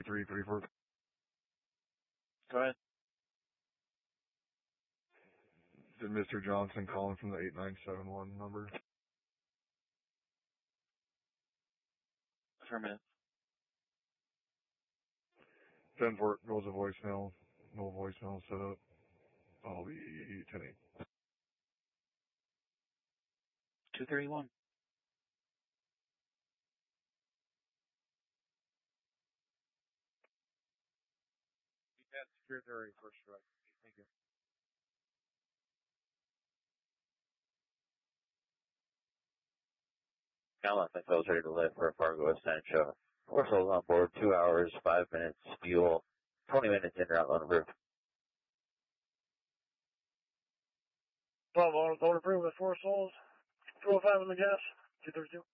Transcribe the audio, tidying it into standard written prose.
2334. Go ahead. Did Mr. Johnson calling from the 8971 number? Affirmative. 10-4 goes to voicemail. No voicemail set up. I'll be 10-8. 231. That's Secretary First Strike. Thank you. Calum, I was ready to lift for a Fargo Essential. 4 souls on board, 2 hours, 5 minutes, fuel, 20 minutes in route on roof. Bravo, on approved with 4 souls. 205 on the gas. 232.